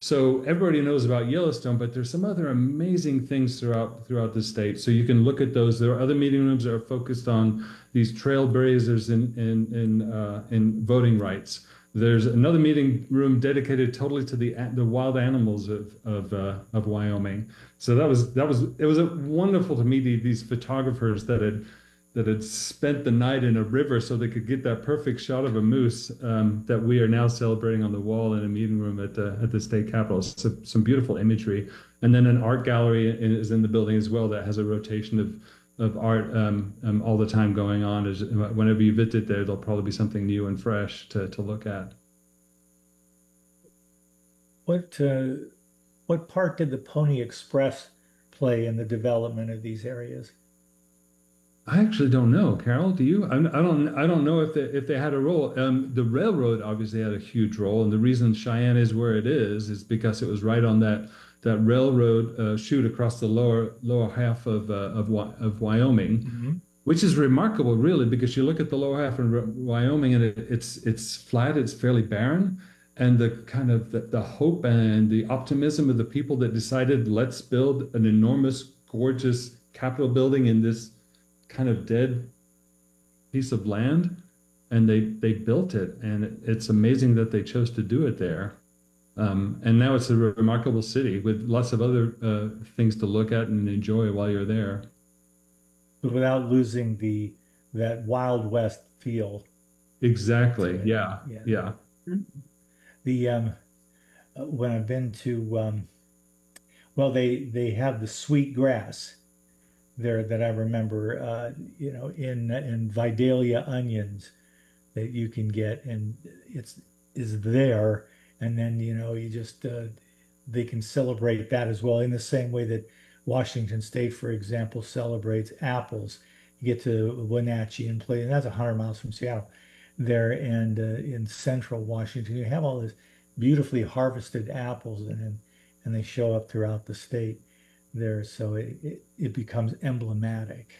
So everybody knows about Yellowstone, but there's some other amazing things throughout the state. So you can look at those. There are other meeting rooms that are focused on these trailblazers in voting rights. There's another meeting room dedicated totally to the wild animals of Wyoming. So it was wonderful to meet these photographers that had spent the night in a river so they could get that perfect shot of a moose that we are now celebrating on the wall in a meeting room at the state capitol. So some beautiful imagery, and then an art gallery is in the building as well that has a rotation of art all the time going on. Whenever you visit there, there'll probably be something new and fresh to look at. What uh, what part did the Pony Express play in the development of these areas? I actually don't know, Carol. Do you? I don't know if they had a role. The railroad obviously had a huge role, and the reason Cheyenne is where it is because it was right on that railroad chute across the lower half of Wyoming, Hmm. which is remarkable, really, because you look at the lower half of Wyoming and it's flat, it's fairly barren, and the kind of the hope and the optimism of the people that decided let's build an enormous, gorgeous Capitol building in this kind of dead piece of land, and they built it, and it's amazing that they chose to do it there. And now it's a remarkable city with lots of other things to look at and enjoy while you're there. But without losing the that Wild West feel to Exactly. it. Yeah. Yeah. Yeah. The when I've been to well, they have the sweet grass there that I remember, in Vidalia onions that you can get, and it's is there, and then you just they can celebrate that as well in the same way that Washington State, for example, celebrates apples. You get to Wenatchee and play, and that's 100 miles from Seattle there, and in central Washington, you have all this beautifully harvested apples, and they show up throughout the state there, so it becomes emblematic.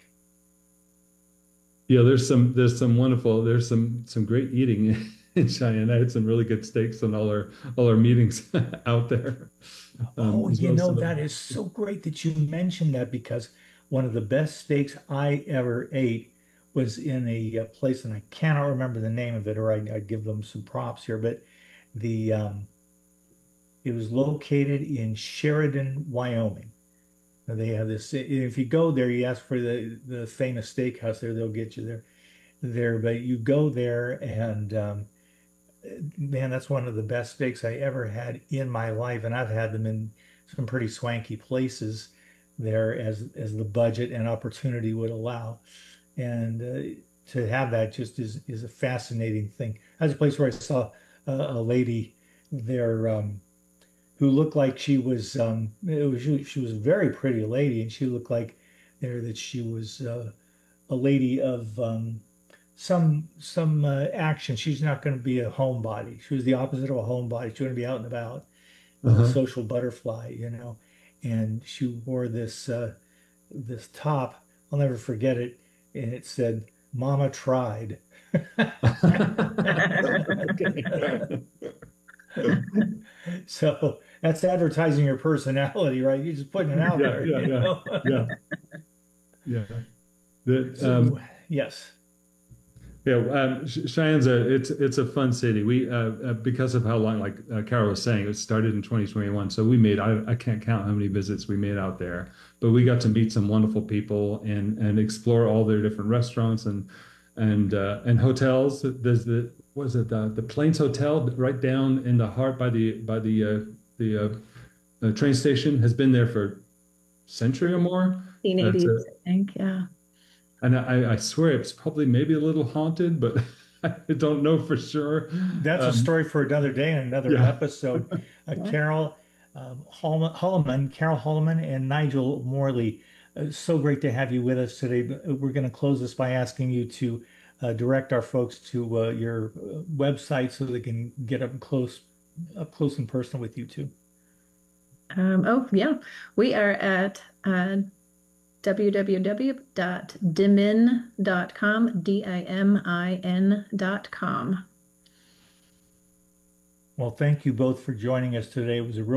Yeah. There's some wonderful there's some great eating in Cheyenne. I had some really good steaks on all our meetings out there, Oh, as well as some of that is so great that you mentioned that because one of the best steaks I ever ate was in a place, and I cannot remember the name of it, or I'd give them some props here, but the it was located in Sheridan, Wyoming. Now, they have this. If you go there, you ask for the famous steakhouse there, they'll get you there. But you go there, and man, that's one of the best steaks I ever had in my life, and I've had them in some pretty swanky places there as the budget and opportunity would allow. And to have that just is a fascinating thing. That's a place where I saw a lady there who looked like she was a very pretty lady, and she looked like there that she was a lady of some action. She's not going to be a homebody. She was the opposite of a homebody. She's going to be out and about, a uh-huh. social butterfly, And she wore this top. I'll never forget it, and it said "Mama tried." So that's advertising your personality, right? You're just putting it out Yeah, there, yeah, yeah, yeah, yeah. That So yes. Yeah, Cheyenne's it's a fun city. We because of how long, like Carol was saying, it started in 2021. So we made I can't count how many visits we made out there, but we got to meet some wonderful people and explore all their different restaurants and hotels. There's the was it the Plains Hotel right down in the heart by the train station has been there for a century or more. That's 1980s, a I think. Yeah. and I swear it's probably maybe a little haunted, but I don't know for sure. That's a Um, story for another day and another yeah, episode. Yeah. Carol Holloman, and Nigel Morley. So great to have you with us today. We're going to close this by asking you to direct our folks to your website so they can get up close and personal with you too. Oh, yeah. We are at www.dimin.com, dimin.com. Well, thank you both for joining us today. It was a real